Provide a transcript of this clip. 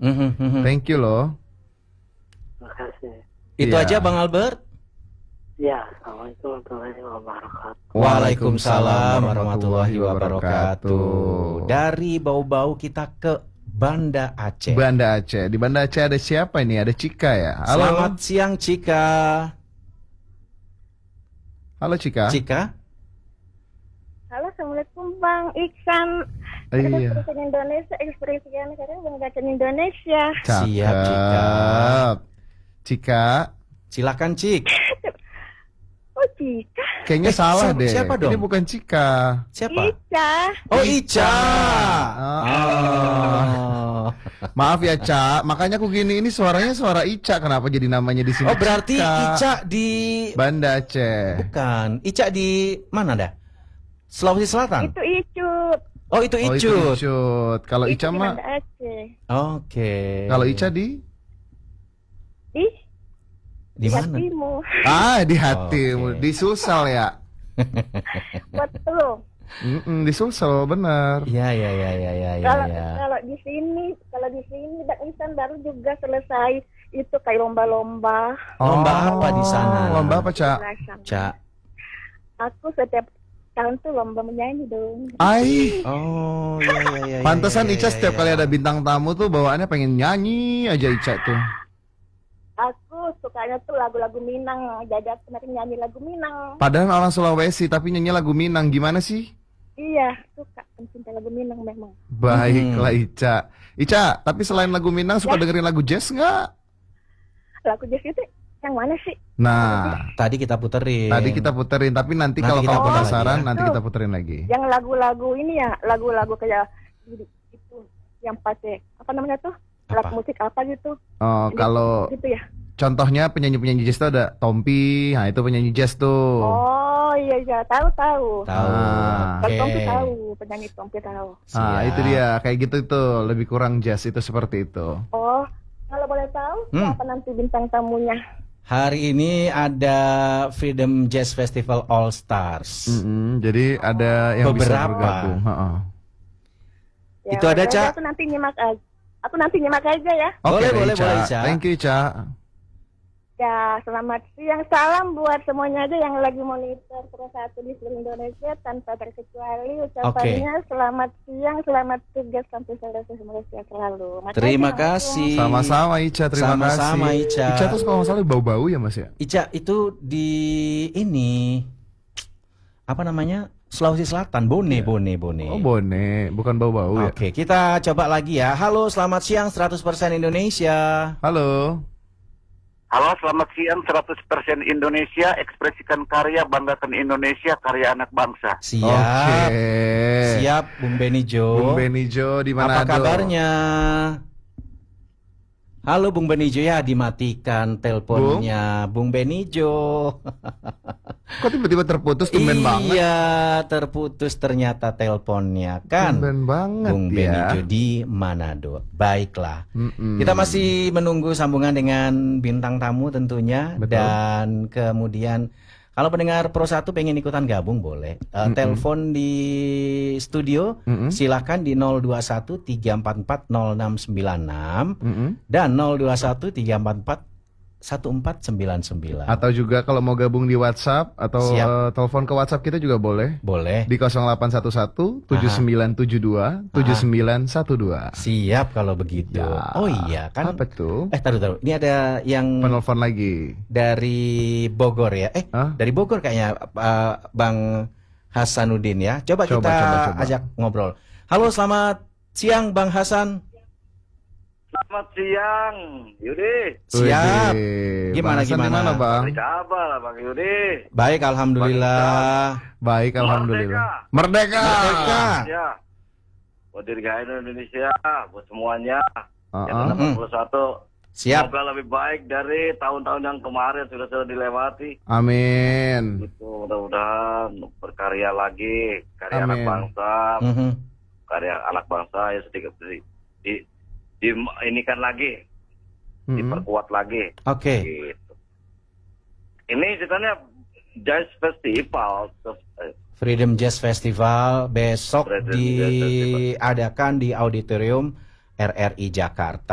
Thank you loh. Makasih. Itu Iya. aja Bang Albert. Ya, Assalamualaikum warahmatullahi wabarakatuh. Waalaikumsalam warahmatullahi wabarakatuh. Dari bau-bau kita ke Banda Aceh. Banda Aceh. Di Banda Aceh ada siapa ini? Ada Cika ya. Halo. Selamat siang Cika. Halo Cika. Cika. Halo, Assalamualaikum Bang Iksan. Iya. Ekspresi Indonesia, ekspresi negara Bangsa Indonesia. Cakep. Siap, Cika. Cika. Silakan Cik. Oh, Cika. Kayaknya salah deh. siapa dong? Ini bukan Cika. Siapa? Ica. Oh Ica. Oh. Maaf ya, Ca. Makanya aku gini, ini suaranya suara Ica. Kenapa jadi namanya di sini? Oh berarti Ica di Banda Aceh. bukan. Ica di mana dah? Sulawesi Selatan. Itu Icut. Oh itu Oh, itu Icut. Icut. Kalau Itu Ica di mah, Banda Aceh. Oke. kalau Ica di Di mana? hatimu. di hatimu, Oke. di Sulsel ya. Betul. Di Sulsel benar. Iya iya iya iya iya iya. Kalau di sini Bang Iksan baru juga selesai itu kayak lomba-lomba. Lomba apa di sana? Lomba apa, Ca? Ca. Aku setiap tahun tuh lomba menyanyi dong. Ai, Oh iya iya iya. pantesan iya, Ica iya, setiap iya. kali ada bintang tamu tuh bawaannya pengen nyanyi aja Ica tuh. Aku sukanya tuh lagu-lagu Minang. Jadi aku nanti nyanyi lagu Minang. Padahal orang Sulawesi tapi nyanyi lagu Minang, gimana sih? Iya, suka pencinta lagu Minang memang. Baiklah Ica. Ica, tapi selain lagu Minang suka dengerin lagu jazz nggak? Lagu jazz itu yang mana sih? Nah, Tadi kita puterin. tadi kita puterin, tapi nanti Nanti kalau kita kamu putar penasaran, lagi ya. nanti kita puterin lagi. Yang lagu-lagu ini ya, lagu-lagu kayak itu yang pakai apa namanya tuh? Alat Apa? musik apa gitu? Oh, kalau Gitu ya. contohnya penyanyi-penyanyi jazz tuh ada Tompi, nah itu penyanyi jazz tuh. Oh iya iya, tahu. Tahu. Ah. Kalau Oke. Tompi tahu, penyanyi Tompi tahu. Ah, Siap. itu dia, kayak gitu tuh, lebih kurang jazz itu seperti itu. Oh, kalau boleh tahu siapa nanti bintang tamunya? Hari ini ada Freedom Jazz Festival All Stars. Jadi ada yang bisa Beberapa. bergabung. Heeh. Ya, Itu ada, udah, Ca? Aku nanti nyimak aja. Aku nanti nyimak aja ya. Oke, Boleh, Ica. boleh, Ica. Thank you, Ica. Ya, selamat siang. Salam buat semuanya aja yang lagi monitor terus satu di seluruh Indonesia tanpa terkecuali. Ucapannya selamat siang, selamat tugas sampai selesai Malaysia selalu. Makasih, Terima Mas. kasih. Sama-sama Ica, terima Sama-sama, kasih. Ica. Ica tuh kalau nggak salah bau-bau ya Mas ya? Ica itu di ini apa namanya? Sulawesi Selatan, Bone. Oh Bone, bukan bau-bau ya? Oke, kita coba lagi ya. Halo, selamat siang 100% Indonesia. Halo. Halo, selamat siang 100% Indonesia, ekspresikan karya, banggakan Indonesia, karya anak bangsa. Siap. Oke. Siap, Bung Benijo. Bung Benijo di Apa Manado. kabarnya? Halo Bung Benijo, ya dimatikan teleponnya Bung Benijo. Kok tiba-tiba terputus, tumben banget. Iya, terputus ternyata teleponnya kan. Tumben banget Bung ya. Benijo di Manado. Baiklah. Mm-mm. Kita masih menunggu sambungan dengan bintang tamu tentunya. Betul. Dan kemudian kalau pendengar Pro 1 pengen ikutan gabung boleh. Telepon di studio silakan di 021 344 0696 dan 021 344 1499. Atau juga kalau mau gabung di WhatsApp atau Siap. telepon ke WhatsApp kita juga boleh. Boleh. Di 0811 7972 7912. Siap kalau begitu. Ya. Oh iya kan. Apa tuh? Taruh. Ini ada yang Penelpon lagi. dari Bogor ya. Hah? Dari Bogor kayaknya Bang Hasanuddin ya. Coba kita Coba. ajak ngobrol. Halo, selamat siang Bang Hasan. Selamat siang, Yudi. Siap. Wih, Gimana, Bang Hasan gimana? di mana, Bang? Apa kabar, Bang Yudi? Baik, alhamdulillah. Baik, alhamdulillah. Merdeka. Merdeka. Ya. Buat dirgahayu Indonesia, buat semuanya. Uh-uh. Yang 81. Siap. Semoga lebih baik dari tahun-tahun yang kemarin sudah dilewati. Amin. Gitu, mudah-mudahan berkarya lagi, karya anak Amin. bangsa, Mhm. karya anak bangsa ya sedikit inikan lagi, diperkuat lagi. Oke. Gitu. Ini ceritanya Jazz Festival. Freedom Jazz Festival besok Freedom Jazz Festival. diadakan di auditorium RRI Jakarta.